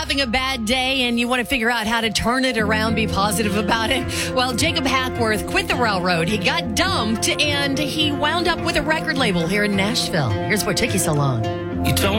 having a bad day and you want to figure out how to turn it around, be positive about it? Well, Jacob Hackworth quit the railroad. He got dumped and he wound up with a record label here in Nashville. Here's what took you so long. You told